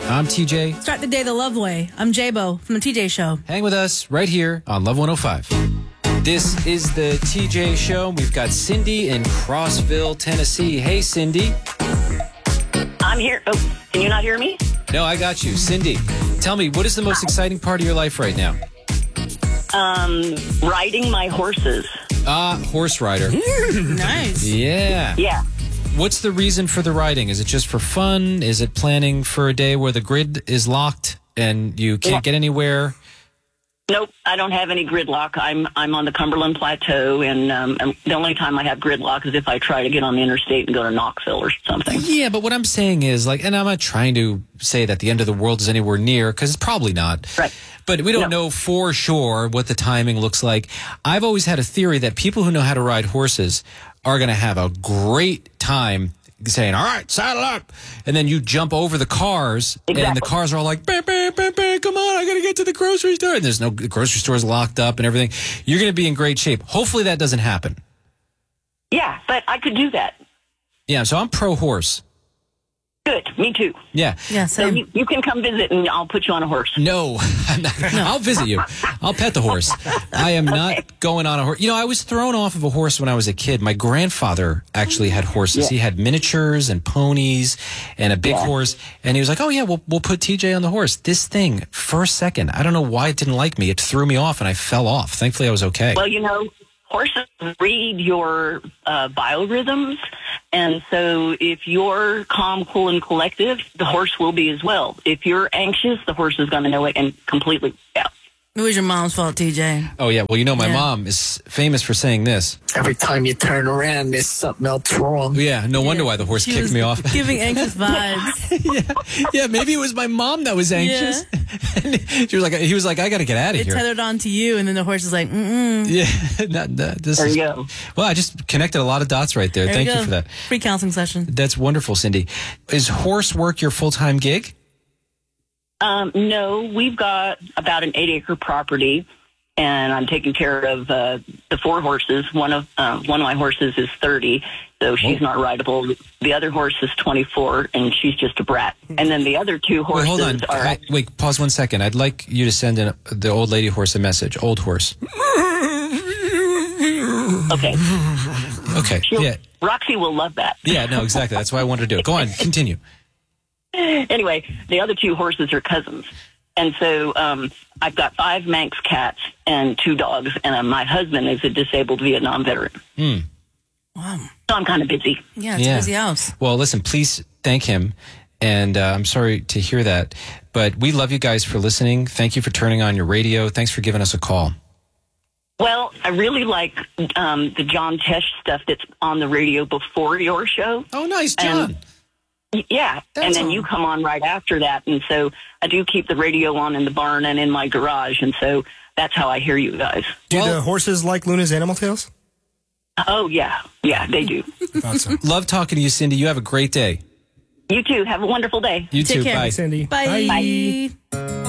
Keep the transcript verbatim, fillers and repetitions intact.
I'm T J. Start the day the love way. I'm J-Bo from the T J Show. Hang with us right here on Love one oh five. This is the T J Show. We've got Cindy in Crossville, Tennessee. Hey, Cindy. I'm here. Oh, can you not hear me? No, I got you. Cindy, tell me, what is the most exciting part of your life right now? Um, riding my horses. Ah, horse rider. Nice. Yeah. Yeah. What's the reason for the riding? Is it just for fun? Is it planning for a day where the grid is locked and you can't Yeah. get anywhere? Nope, I don't have any gridlock. I'm I'm on the Cumberland Plateau, and um, and the only time I have gridlock is if I try to get on the interstate and go to Knoxville or something. Yeah, but what I'm saying is, like, and I'm not trying to say that the end of the world is anywhere near, because it's probably not. Right. But we don't No. know for sure what the timing looks like. I've always had a theory that people who know how to ride horses are going to have a great time saying, all right, saddle up. And then you jump over the cars, and the Exactly. cars are all like, bam, bam, bam, bam, come on, I got to get to the grocery store. And there's no, the grocery store's locked up and everything. You're going to be in great shape. Hopefully that doesn't happen. Yeah, but I could do that. Yeah, so I'm pro horse. Good, me too. Yeah. Yeah, So same. you, you can come visit, and I'll put you on a horse. No, I'm not, I'll visit you. I'll pet the horse. I am not going on a horse. You know, I was thrown off of a horse when I was a kid. My grandfather actually had horses. Yeah. He had miniatures and ponies and a big Yeah. horse. And he was like, oh, yeah, we'll, we'll put T J on the horse. This thing, for a second, I don't know why it didn't like me. It threw me off and I fell off. Thankfully, I was okay. Well, you know, horses read your uh, biorhythms, and so if you're calm, cool, and collective, the horse will be as well. If you're anxious, the horse is going to know it and completely out. It was your mom's fault, T J. Oh, yeah. Well, you know, my Yeah. mom is famous for saying this. Every time you turn around, there's something else wrong. Yeah, no wonder why the horse She kicked was me off. Giving anxious vibes. yeah, yeah, maybe it was my mom that was anxious. And she was like, he was like, I got to get out of It here. tethered onto you, and then the horse is like, mm-mm. Yeah, not, not, this There is, you go. Well, I just connected a lot of dots right there. There Thank we you go. for that. Free counseling session. That's wonderful, Cindy. Is horse work your full-time gig? Um, no, we've got about an eight-acre property, and I'm taking care of uh, the four horses. One of uh, one of my horses is thirty, so she's not rideable. The other horse is twenty-four, and she's just a brat. And then the other two Wait, horses hold on. are... I- wait, pause one second. I'd like you to send in the old lady horse a message. Old horse. Okay. Okay. She'll, Yeah. Roxy will love that. Yeah, no, exactly. That's why I wanted to do it. Go on. Continue. Anyway, the other two horses are cousins. And so um, I've got five Manx cats and two dogs, and uh, my husband is a disabled Vietnam veteran. Hmm. Wow. So I'm kind of busy. Yeah, it's Yeah. a busy house. Well, listen, please thank him. And uh, I'm sorry to hear that. But we love you guys for listening. Thank you for turning on your radio. Thanks for giving us a call. Well, I really like um, the John Tesh stuff that's on the radio before your show. Oh, nice, John. And- Yeah, That's and then all. you come on right after that. And so I do keep the radio on in the barn and in my garage. And so that's how I hear you guys. Do Well- the horses like Luna's Animal Tales? Oh, yeah. Yeah, they do. I thought so. Love talking to you, Cindy. You have a great day. You too. Have a wonderful day. You Take too. care. Bye. Cindy. Bye. Bye.